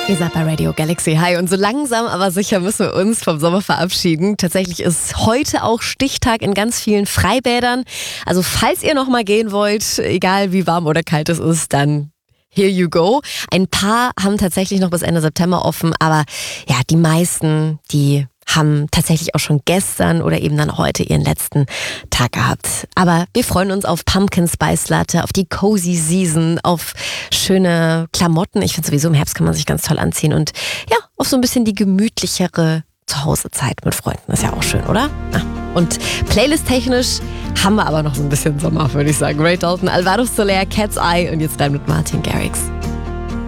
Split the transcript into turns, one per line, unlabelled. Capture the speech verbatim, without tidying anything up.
Ihr seid bei Radio Galaxy. Hi, und so langsam aber sicher müssen wir uns vom Sommer verabschieden. Tatsächlich ist heute auch Stichtag in ganz vielen Freibädern. Also falls ihr noch mal gehen wollt, egal wie warm oder kalt es ist, dann here you go. Ein paar haben tatsächlich noch bis Ende September offen, aber ja, die meisten, die haben tatsächlich auch schon gestern oder eben dann heute ihren letzten Tag gehabt. Aber wir freuen uns auf Pumpkin Spice Latte, auf die Cozy Season, auf schöne Klamotten. Ich finde sowieso, im Herbst kann man sich ganz toll anziehen und ja, auf so ein bisschen die gemütlichere Zuhausezeit mit Freunden. Ist ja auch schön, oder? Ah. Und Playlist-technisch haben wir aber noch so ein bisschen Sommer, würde ich sagen. Ray Dalton, Alvaro Soler, Cat's Eye und jetzt rein mit Martin Garrix.